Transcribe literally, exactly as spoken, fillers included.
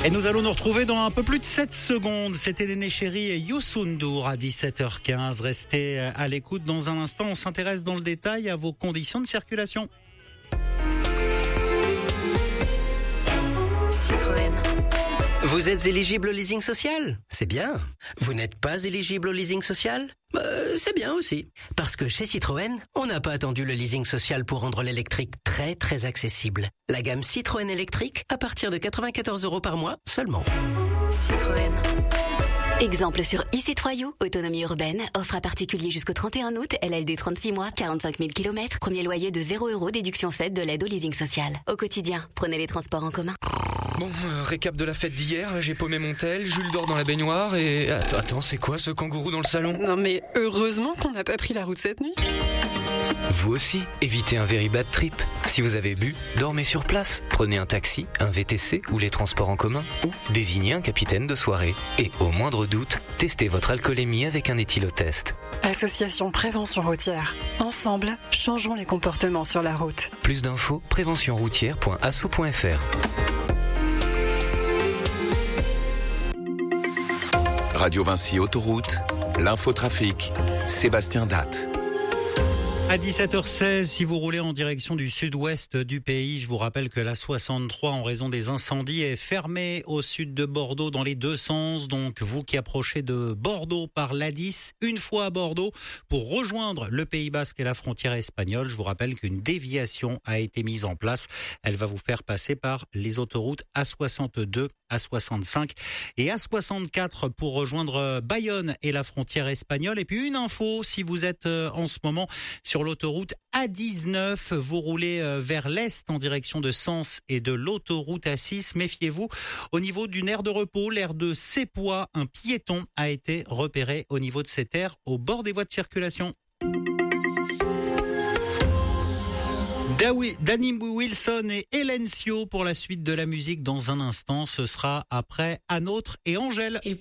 Et nous allons nous retrouver dans un peu plus de sept secondes. C'était Néné Chéri et Youssou N'Dour à dix-sept heures quinze. Restez à l'écoute. Dans un instant, on s'intéresse dans le détail à vos conditions de circulation. Citroën. Vous êtes éligible au leasing social ? C'est bien. Vous n'êtes pas éligible au leasing social ? Euh, c'est bien aussi. Parce que chez Citroën, on n'a pas attendu le leasing social pour rendre l'électrique très très accessible. La gamme Citroën électrique à partir de quatre-vingt-quatorze euros par mois seulement. Citroën. Exemple sur e-C trois U, autonomie urbaine, offre à particulier jusqu'au trente et un août, L L D trente-six mois, quarante-cinq mille kilomètres, premier loyer de zéro euros, déduction faite de l'aide au leasing social. Au quotidien, prenez les transports en commun. Bon, euh, récap de la fête d'hier, j'ai paumé mon tel, Jules dort dans la baignoire et... Attends, attends, c'est quoi ce kangourou dans le salon ? Non mais heureusement qu'on n'a pas pris la route cette nuit. Vous aussi, évitez un very bad trip. Si vous avez bu, dormez sur place. Prenez un taxi, un V T C ou les transports en commun. Ou désignez un capitaine de soirée. Et au moindre doute, testez votre alcoolémie avec un éthylotest. Association Prévention Routière. Ensemble, changeons les comportements sur la route. Plus d'infos, prévention routière point asso point f r. Radio Vinci Autoroute, l'infotrafic, Sébastien Datte. À dix-sept heures seize, si vous roulez en direction du sud-ouest du pays, je vous rappelle que la soixante-trois, en raison des incendies, est fermée au sud de Bordeaux dans les deux sens. Donc, vous qui approchez de Bordeaux par l'A dix, une fois à Bordeaux, pour rejoindre le Pays Basque et la frontière espagnole, je vous rappelle qu'une déviation a été mise en place. Elle va vous faire passer par les autoroutes A soixante-deux, A soixante-cinq et A soixante-quatre pour rejoindre Bayonne et la frontière espagnole. Et puis une info, si vous êtes en ce moment sur l'autoroute A dix-neuf, vous roulez vers l'est en direction de Sens et de l'autoroute A six, méfiez-vous. Au niveau d'une aire de repos, l'aire de Sépois, un piéton a été repéré au niveau de cette aire au bord des voies de circulation. Danny Wilson et Hélène Sio pour la suite de la musique dans un instant. Ce sera après Anôtre et Angèle. Il